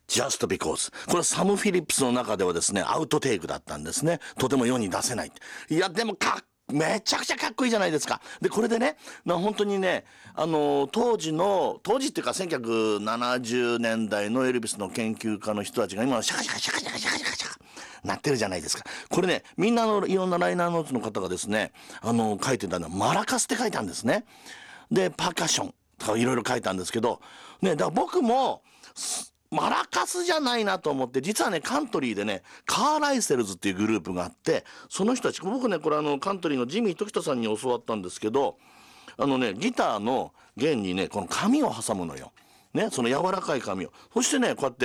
Just Because。これはサム・フィリップスの中ではですね、アウトテイクだったんですね。とても世に出せない。いや、でもめちゃくちゃかっこいいじゃないですか。で、これでね、本当にね、当時っていうか1970年代のエルビスの研究家の人たちが今のシャカシャカシャカシャカシャカシャカシャカなってるじゃないですか。これね、みんないろんなライナーノーツの方がですね、書いてたのはマラカスって書いたんですね。で、パーカッションとかいろいろ書いたんですけど、ね、だから僕も、マラカスじゃないなと思って、実はね、カントリーでね、カーライセルズっていうグループがあって、その人たち、僕ね、これカントリーのジミー時田さんに教わったんですけど、ギターの弦にね、この紙を挟むのよ。ね、その柔らかい紙を。そしてね、こうやって。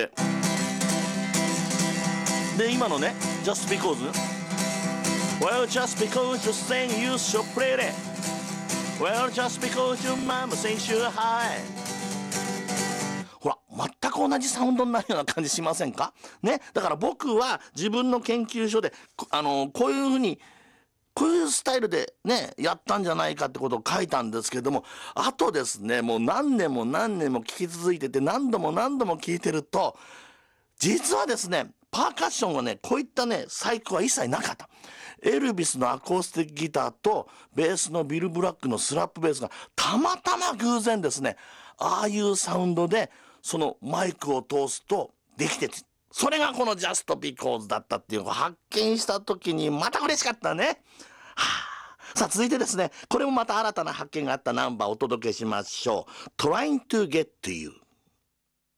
で、今のね、Just Because Well, just because you sing you so pretty Well, just because your mama sings you highほら、全く同じサウンドになるような感じしませんかね。だから僕は自分の研究所で、こういうふうに、こういうスタイルでね、やったんじゃないかってことを書いたんですけども、あとですね、もう何年も何年も聞き続いてて、何度も何度も聞いてると、実はですね、パーカッションはね、こういったね、細工は一切なかった。エルビスのアコースティックギターと、ベースのビル・ブラックのスラップベースが、たまたま偶然ですね、ああいうサウンドで、そのマイクを通すとできてて、それがこの Just Because だったっていうのを発見した時にまた嬉しかったね。さあ続いてですね、これもまた新たな発見があったナンバーをお届けしましょう。Trying to Get to You。